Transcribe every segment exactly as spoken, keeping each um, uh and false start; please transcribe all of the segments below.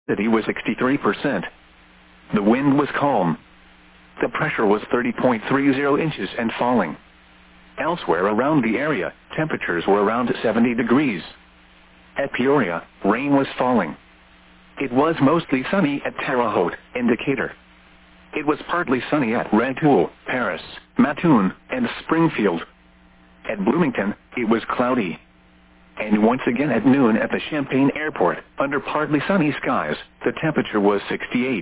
Humidity was sixty-three percent. The wind was calm. The pressure was thirty point three zero inches and falling. Elsewhere around the area, temperatures were around seventy degrees. At Peoria, rain was falling. It was mostly sunny at Terre Haute, Indicator. It was partly sunny at Rantoul, Paris, Mattoon, and Springfield. At Bloomington, it was cloudy. And once again at noon at the Champaign Airport, under partly sunny skies, the temperature was sixty-eight.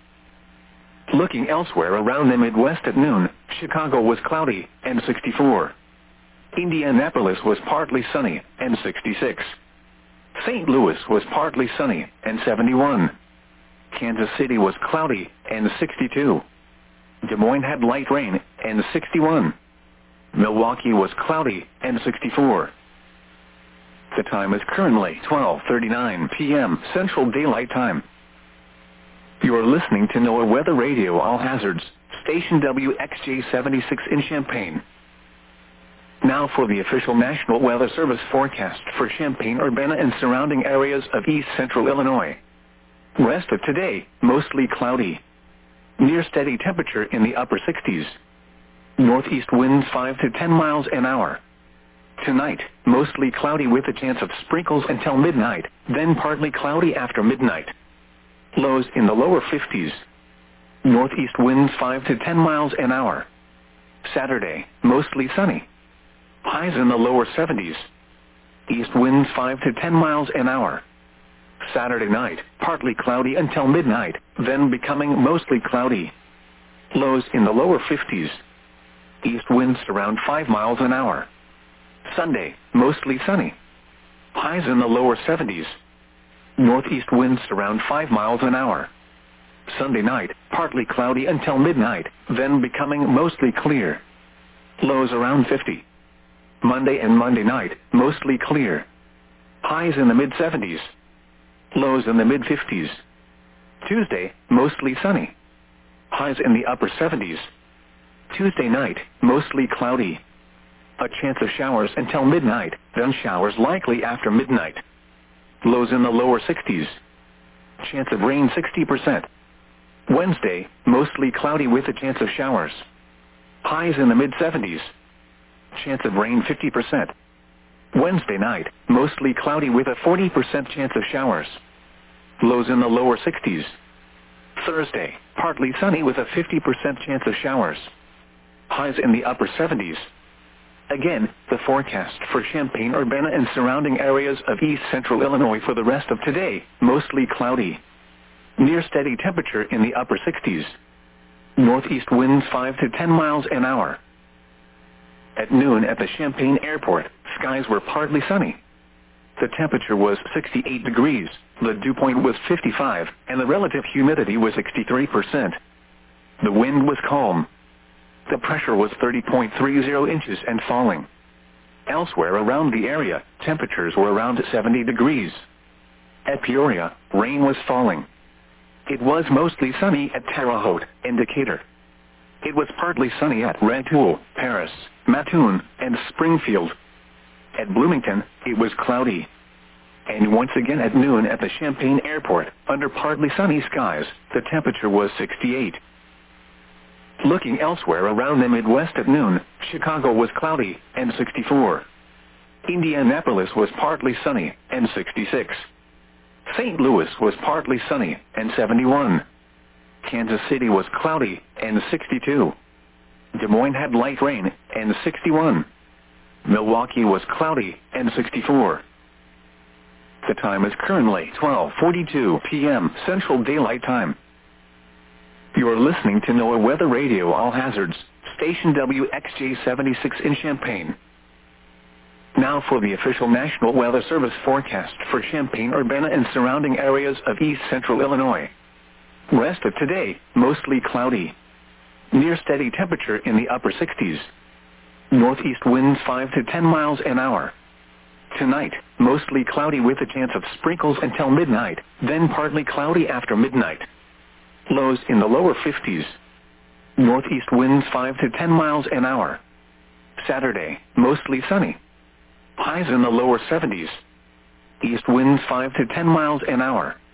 Looking elsewhere around the Midwest at noon, Chicago was cloudy, and sixty-four. Indianapolis was partly sunny, and sixty-six. Saint Louis was partly sunny, and seventy-one. Kansas City was cloudy, and sixty-two. Des Moines had light rain, and sixty-one. Milwaukee was cloudy, and sixty-four. The time is currently twelve thirty-nine p m Central Daylight Time. You are listening to NOAA Weather Radio All Hazards, station W X J seventy-six in Champaign. Now for the official National Weather Service forecast for Champaign, Urbana, and surrounding areas of east central Illinois. Rest of today, mostly cloudy. Near steady temperature in the upper sixties. Northeast winds five to ten miles an hour. Tonight, mostly cloudy with a chance of sprinkles until midnight, then partly cloudy after midnight. Lows in the lower fifties. Northeast winds five to ten miles an hour. Saturday, mostly sunny. Highs in the lower seventies. East winds five to ten miles an hour. Saturday night, partly cloudy until midnight, then becoming mostly cloudy. Lows in the lower fifties. East winds around five miles an hour. Sunday, mostly sunny. Highs in the lower seventies. Northeast winds around five miles an hour. Sunday night, partly cloudy until midnight, then becoming mostly clear. Lows around fifty. Monday and Monday night, mostly clear. Highs in the mid-seventies. Lows in the mid-fifties. Tuesday, mostly sunny. Highs in the upper seventies. Tuesday night, mostly cloudy. A chance of showers until midnight, then showers likely after midnight. Lows in the lower sixties. Chance of rain sixty percent. Wednesday, mostly cloudy with a chance of showers. Highs in the mid-seventies. Chance of rain fifty percent. Wednesday night, mostly cloudy with a forty percent chance of showers. Lows in the lower sixties. Thursday, partly sunny with a fifty percent chance of showers. Highs in the upper seventies. Again, the forecast for Champaign, Urbana, and surrounding areas of east central Illinois for the rest of today, mostly cloudy. Near steady temperature in the upper sixties. Northeast winds five to ten miles an hour. At noon at the Champaign Airport, skies were partly sunny. The temperature was sixty-eight degrees, the dew point was fifty-five, and the relative humidity was sixty-three percent. The wind was calm. The pressure was thirty point three zero inches and falling. Elsewhere around the area, temperatures were around seventy degrees. At Peoria, rain was falling. It was mostly sunny at Terre Haute, Indicator. It was partly sunny at Rantoul, Paris, Mattoon, and Springfield. At Bloomington, it was cloudy. And once again at noon at the Champaign Airport, under partly sunny skies, the temperature was sixty-eight. Looking elsewhere around the Midwest at noon, Chicago was cloudy, and sixty-four. Indianapolis was partly sunny, and sixty-six. Saint Louis was partly sunny, and seventy-one. Kansas City was cloudy, and sixty-two. Des Moines had light rain, and sixty-one. Milwaukee was cloudy, and sixty-four. The time is currently twelve forty-two p m Central Daylight Time. You are listening to NOAA Weather Radio All Hazards, station W X J seventy-six in Champaign. Now for the official National Weather Service forecast for Champaign, Urbana, and surrounding areas of east central Illinois. Rest of today, mostly cloudy. Near steady temperature in the upper sixties. Northeast winds five to ten miles an hour. Tonight, mostly cloudy with a chance of sprinkles until midnight, then partly cloudy after midnight. Lows in the lower fifties. Northeast winds five to ten miles an hour. Saturday, mostly sunny. Highs in the lower seventies. East winds five to ten miles an hour.